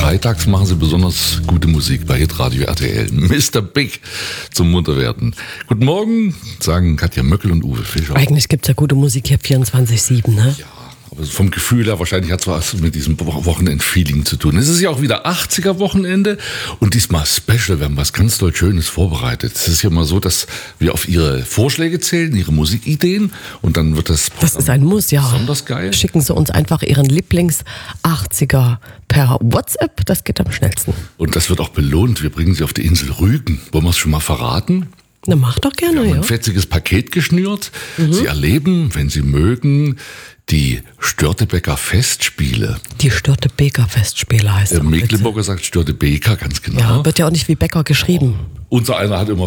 freitags machen sie besonders gute Musik bei Hitradio RTL. Mr. Big zum Munterwerden. Guten Morgen, sagen Katja Möckel und Uwe Fischer. Eigentlich gibt's ja gute Musik hier 24/7, ne? Ja. Aber vom Gefühl her, wahrscheinlich hat es was mit diesem Wochenend-Feeling zu tun. Es ist ja auch wieder 80er-Wochenende und diesmal Special. Wir haben was ganz toll Schönes vorbereitet. Es ist ja mal so, dass wir auf Ihre Vorschläge zählen, Ihre Musikideen und dann wird das Das ist ein Muss, ja. besonders geil. Schicken Sie uns einfach Ihren Lieblings-80er per WhatsApp, das geht am schnellsten. Und das wird auch belohnt. Wir bringen Sie auf die Insel Rügen. Wollen wir es schon mal verraten? Na, mach doch gerne, Wir haben ja. ein fetziges Paket geschnürt. Sie erleben, wenn Sie mögen, die Störtebeker Festspiele. Die Störtebeker Festspiele heißt es. Mecklenburger sagt Störtebeker, ganz genau. Ja, wird ja auch nicht wie Bäcker geschrieben. Unser einer hat immer